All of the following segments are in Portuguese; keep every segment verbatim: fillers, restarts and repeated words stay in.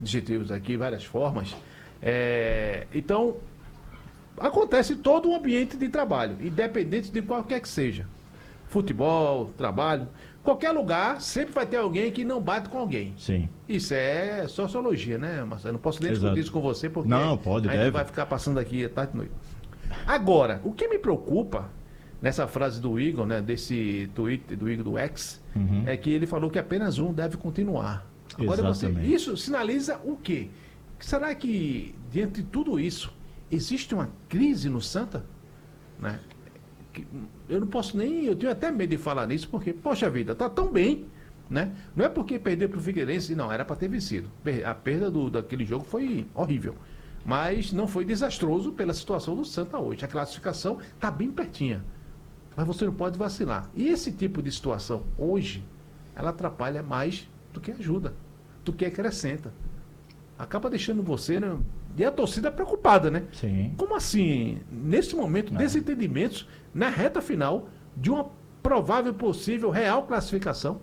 adjetivos aqui, várias formas. É, então, acontece todo um ambiente de trabalho, independente de qualquer que seja. Futebol, trabalho, qualquer lugar, sempre vai ter alguém que não bate com alguém. Sim. Isso é sociologia, né, Marcelo? Não posso nem discutir Exato. isso com você, porque Não, pode, a gente deve. vai ficar passando aqui a tarde e noite. Agora, o que me preocupa nessa frase do Igor, né, desse tweet do Igor do X, Uhum. é que ele falou que apenas um deve continuar. Agora você, Exatamente. isso sinaliza o quê? Será que, diante de tudo isso, existe uma crise no Santa? Né? Que- Eu não posso nem, eu tenho até medo de falar nisso, porque, poxa vida, tá tão bem, né? Não é porque perdeu pro Figueirense, não, era para ter vencido. Per- A perda do, daquele jogo foi horrível, mas não foi desastroso pela situação do Santa hoje. A classificação tá bem pertinha, mas você não pode vacilar. E esse tipo de situação, hoje, ela atrapalha mais do que ajuda, do que acrescenta. Acaba deixando você, né? E a torcida preocupada, né? Sim. Como assim, nesse momento, Não. desentendimentos na reta final de uma provável, possível, real classificação?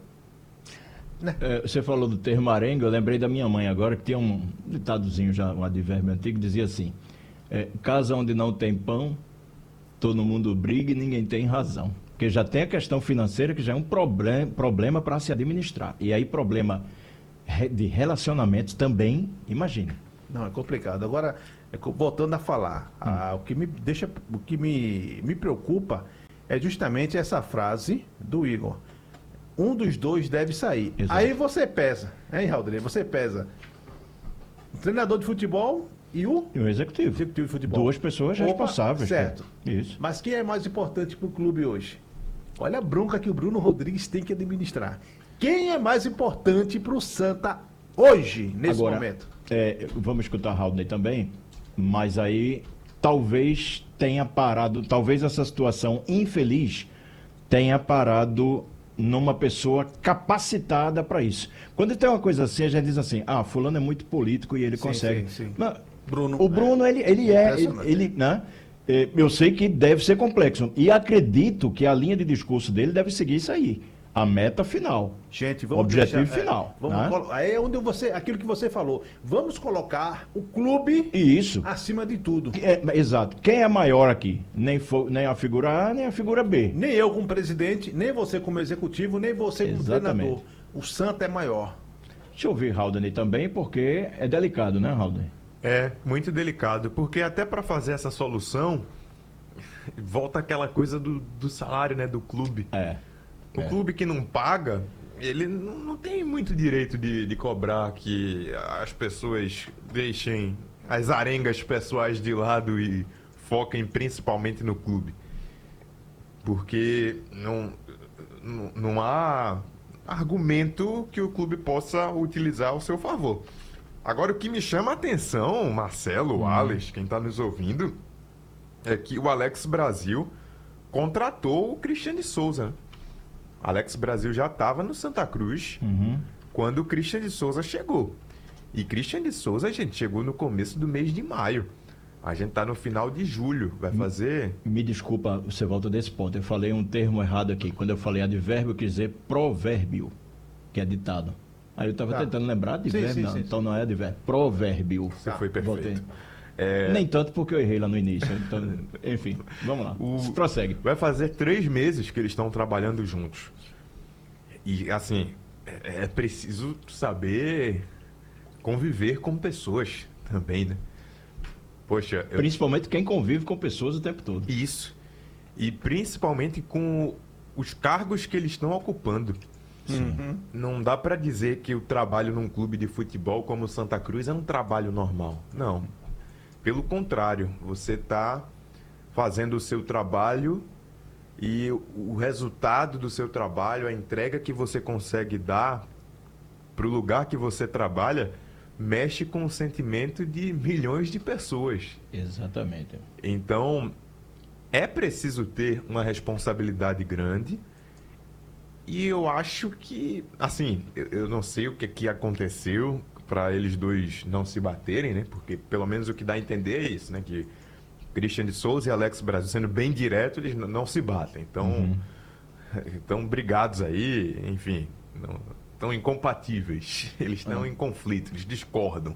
É, você falou do termo arenga, eu lembrei da minha mãe agora, que tinha um ditadozinho já, um advérbio antigo, que dizia assim, é, casa onde não tem pão, todo mundo briga e ninguém tem razão. Porque já tem a questão financeira, que já é um problem, problema para se administrar. E aí problema re- de relacionamentos também, imagine. Não, é complicado. Agora, é co- voltando a falar, a- o que me deixa, o que me, me preocupa é justamente essa frase do Igor. Um dos dois deve sair. Exato. Aí você pesa, hein, Raul? Você pesa o treinador de futebol e o E o executivo. executivo de futebol. Duas pessoas Opa, responsáveis. certo. Isso. Mas quem é mais importante para o clube hoje? Olha a bronca que o Bruno Rodrigues tem que administrar. Quem é mais importante para o Santa hoje, nesse Agora, momento? é, vamos escutar Haldney também, mas aí talvez tenha parado, talvez essa situação infeliz tenha parado numa pessoa capacitada para isso. Quando tem uma coisa assim, a gente diz assim, ah, fulano é muito político e ele Sim, consegue. sim, sim. Mas Bruno, o Bruno, ele, ele é, ele, Impressionante. ele, né? É, eu sei que deve ser complexo. E acredito que a linha de discurso dele deve seguir isso aí. A meta final. Gente, vamos Objetivo deixar, é, final, vamos né? colo- aí é onde você, aquilo que você falou. Vamos colocar o clube E isso. acima de tudo. É, exato. Quem é maior aqui? Nem, fo- nem a figura A, nem a figura B. Nem eu como presidente, nem você como executivo, nem você como Exatamente. treinador. O Santa é maior. Deixa eu ouvir Haldney também, porque é delicado, né, Haldney? É, muito delicado, porque até para fazer essa solução, volta aquela coisa do, do salário, né, do clube. É. O É. clube que não paga, ele não, não tem muito direito de, de cobrar que as pessoas deixem as arengas pessoais de lado e foquem principalmente no clube. Porque não, não, não há argumento que o clube possa utilizar ao seu favor. Agora, o que me chama a atenção, Marcelo, Alex, quem está nos ouvindo, é que o Alex Brasil contratou o Christian de Souza, né? Alex Brasil já estava no Santa Cruz Uhum. quando o Christian de Souza chegou. E Christian de Souza, gente, chegou no começo do mês de maio. A gente tá no final de julho. Vai fazer. Me desculpa, você volta desse ponto. Eu falei um termo errado aqui. Quando eu falei advérbio, eu quis dizer provérbio, que é ditado. Aí eu estava Tá. tentando lembrar de Sim, verbo, sim, não, sim, então não é advérbio. Provérbio. Você foi perfeito. Voltei. É, Nem tanto porque eu errei lá no início. Então, enfim, vamos lá. O- Prossegue. Vai fazer três meses que eles estão trabalhando juntos. E, assim, é, é preciso saber conviver com pessoas também, né? Poxa, eu Principalmente quem convive com pessoas o tempo todo. Isso. E principalmente com os cargos que eles estão ocupando. Não dá para dizer que o trabalho num clube de futebol como o Santa Cruz é um trabalho normal. Não. Pelo contrário, você está fazendo o seu trabalho e o resultado do seu trabalho, a entrega que você consegue dar para o lugar que você trabalha, mexe com o sentimento de milhões de pessoas. Exatamente. Então, é preciso ter uma responsabilidade grande. E eu acho que, assim, eu, eu não sei o que, que aconteceu para eles dois não se baterem, né? Porque pelo menos o que dá a entender é isso, né? Que Christian de Souza e Alex Brasil, sendo bem direto, eles n- não se batem. Então, Uhum. estão brigados aí, enfim, não, estão incompatíveis. Eles estão Ah. em conflito, eles discordam.